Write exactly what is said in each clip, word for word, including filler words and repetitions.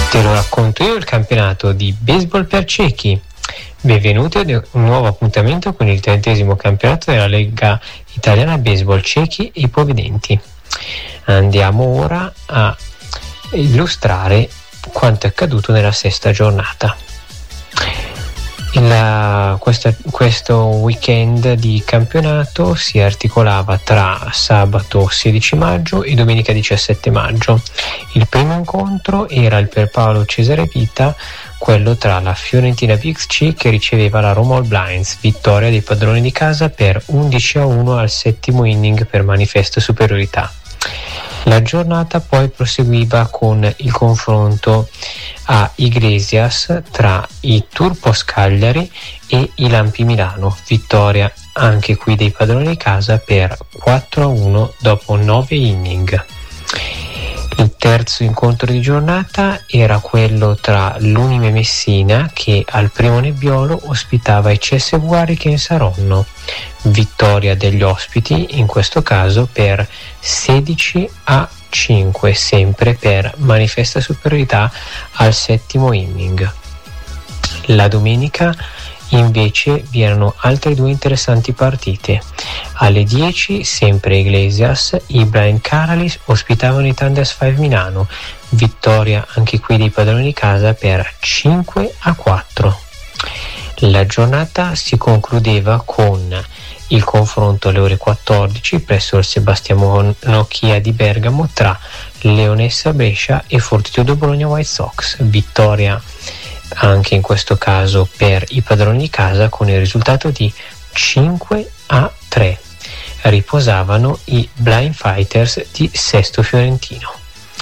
Te lo racconto io, il campionato di baseball per ciechi. Benvenuti ad un nuovo appuntamento con il trentesimo campionato della Lega Italiana Baseball Ciechi e Ipovedenti. Andiamo ora a illustrare quanto è accaduto nella sesta giornata. Il, questo, questo weekend di campionato si articolava tra sabato sedici maggio e domenica diciassette maggio. Il primo incontro era il Pierpaolo Cesare Vita, quello tra la Fiorentina B X C che riceveva la Roma All Blinds, vittoria dei padroni di casa per undici a uno al settimo inning per manifesta superiorità. La giornata poi proseguiva con il confronto a Iglesias tra i Turpos Cagliari e i Lampi Milano, vittoria anche qui dei padroni di casa per quattro a uno dopo nove inning. Il terzo incontro di giornata era quello tra l'Unime Messina che al primo Nebbiolo ospitava i C S V Ariche in Saronno, vittoria degli ospiti in questo caso per sedici a cinque, sempre per manifesta superiorità al settimo inning. La domenica invece vi erano altre due interessanti partite. Alle dieci, sempre Iglesias, i Blind Caralis ospitavano i Thunders cinque Milano, vittoria anche qui dei padroni di casa per cinque a quattro. La giornata si concludeva con il confronto alle ore quattordici presso il Sebastiano Chia di Bergamo tra Leonessa Brescia e Fortitudo Bologna White Sox, vittoria anche in questo caso per i padroni di casa con il risultato di cinque a tre. Riposavano i Blind Fighters di Sesto Fiorentino.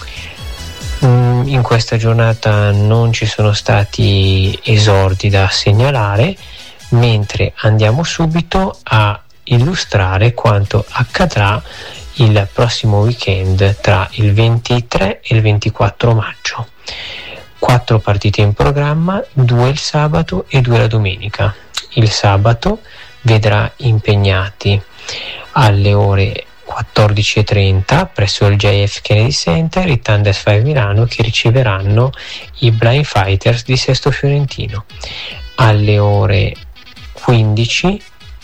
In questa giornata non ci sono stati esordi da segnalare, mentre andiamo subito a illustrare quanto accadrà il prossimo weekend tra il ventitré e il ventiquattro maggio. Quattro partite in programma, due il sabato e due la domenica. Il sabato vedrà impegnati alle ore quattordici e trenta presso il J F Kennedy Center i Thunders cinque Milano che riceveranno i Blind Fighters di Sesto Fiorentino. Alle ore quindici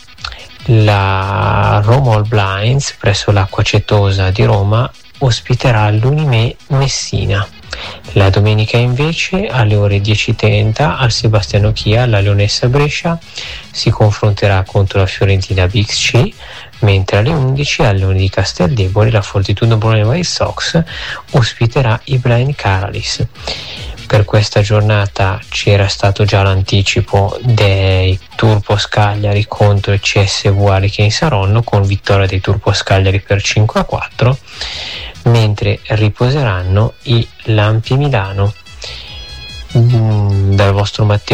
la Roma All Blinds presso l'Acqua Cetosa di Roma ospiterà l'Unime Messina. La domenica invece alle ore dieci e trenta al Sebastiano Chia la Leonessa Brescia si confronterà contro la Fiorentina B X C, mentre alle undici al Leone di Casteldebole la Fortitudo Bologna White Sox ospiterà i Blind Caralis. Per questa giornata c'era stato già l'anticipo dei Turpos Cagliari contro il C S V Ariche in Saronno con vittoria dei Turpos Cagliari per cinque a quattro, mentre riposeranno i Lampi Milano. Dal vostro Matteo